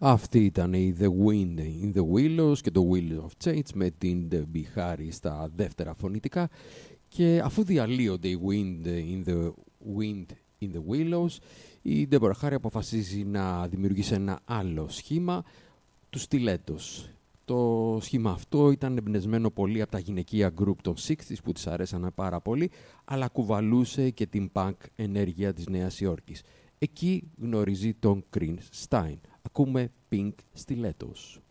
Αυτή ήταν η The Wind in the Willows και το Wheels of Change με την Debbie Harry στα δεύτερα φωνητικά, και αφού διαλύονται η Wind in the Willows, η Deborah Harry αποφασίζει να δημιουργήσει ένα άλλο σχήμα, του Stilettos. Το σχήμα αυτό ήταν εμπνευσμένο πολύ από τα γυναικεία group των 60's που της αρέσαν πάρα πολύ, αλλά κουβαλούσε και την punk ενέργεια της Νέας Υόρκης. Εκεί γνωρίζει τον Chris Stein. Ακούμε Pink Stilettos.